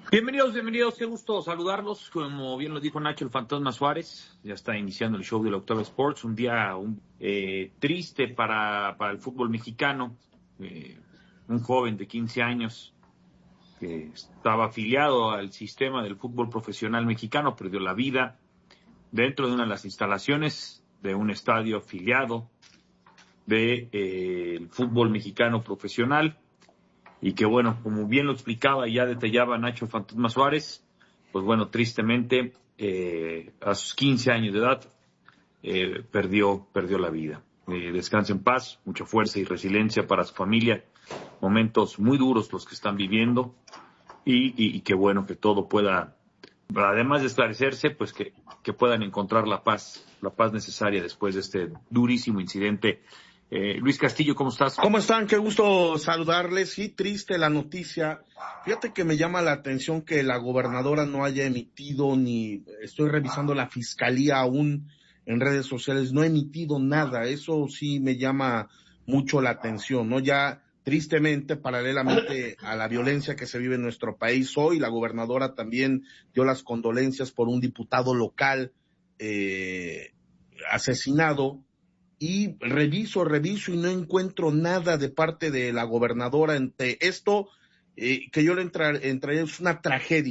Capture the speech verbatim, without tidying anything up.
Bienvenidos, bienvenidos, qué gusto saludarlos. Como bien lo dijo Nacho, el Fantasma Suárez, ya está iniciando el show del Octava Sports, un día un, eh, triste para, para el fútbol mexicano. Eh, un joven de quince años que estaba afiliado al sistema del fútbol profesional mexicano, perdió la vida dentro de una de las instalaciones de un estadio afiliado del de, eh, fútbol mexicano profesional. Y que bueno, como bien lo explicaba y ya detallaba Nacho Fantasma Suárez, pues bueno, tristemente eh, a sus quince años de edad eh, perdió, perdió la vida. Eh, descanse en paz, mucha fuerza y resiliencia para su familia, momentos muy duros los que están viviendo y, y, y que bueno, que todo pueda, además de esclarecerse, pues que, que puedan encontrar la paz, la paz necesaria después de este durísimo incidente. Eh, Luis Castillo, ¿cómo estás? ¿Cómo están? Qué gusto saludarles. Sí, triste la noticia. Fíjate que me llama la atención que la gobernadora no haya emitido ni, estoy revisando la fiscalía aún en redes sociales, no ha emitido nada. Eso sí me llama mucho la atención, ¿no? Ya tristemente, paralelamente a la violencia que se vive en nuestro país hoy, la gobernadora también dio las condolencias por un diputado local eh, asesinado. Y reviso, reviso y no encuentro nada de parte de la gobernadora ante esto, eh, que yo le entraría, es una tragedia.